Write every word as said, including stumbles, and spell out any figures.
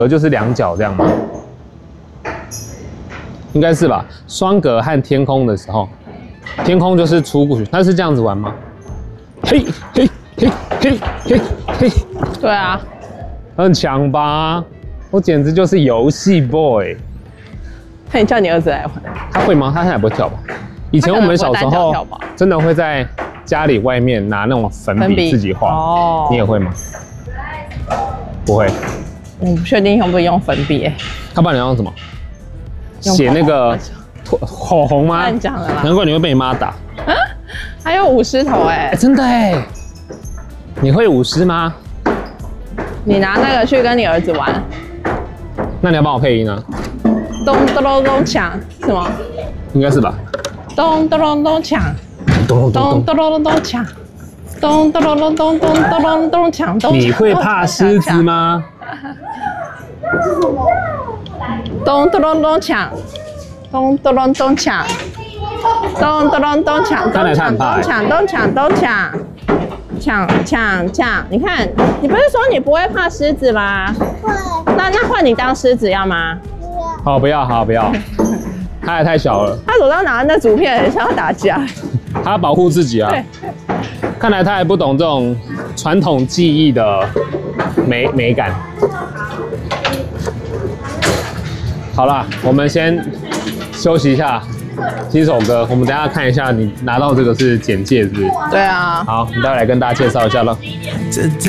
格就是两脚这样吗？应该是吧。双格和天空的时候，天空就是出过去，它是这样子玩吗？嘿嘿嘿嘿嘿嘿， 对啊， 很强吧？我简直就是游戏 boy。 那你叫你儿子来玩， 他会吗？他现在不会跳吧？以前我们小时候真的会在家里外面拿那种粉笔自己画。哦，你也会吗？不会。 我不确定用不用粉笔诶。 要不然你要用什么？写那个口红吗？ 乱讲了啦。 难怪你会被你妈打。 啊？还有舞狮头哎、 欸！真的哎！你会舞狮吗？ 你拿那个去跟你儿子玩。 那你要帮我配音啊？ 咚咚咚咚锵，是吗？ 应该是吧。 咚咚咚咚锵， 咚咚咚咚咚咚锵，咚咚咚咚咚咚咚咚锵咚。 你会怕狮子吗？ 咚咚咚咚锵，咚咚咚咚锵，咚咚咚咚锵，咚锵咚锵咚锵咚锵，抢抢抢！你看，你不是说你不会怕狮子吗？会。那那换你当狮子要吗？ 好，不要，好不要。他还太小了。 他手上拿的那竹片很像要打架。 他要保护自己啊。 对。 看来他还不懂这种传统技艺的美美感。好啦，我们先休息一下，听首歌。我们等一下看一下，你拿到这个是简介是不是？ 对啊。 好，你待会来跟大家介绍一下咯。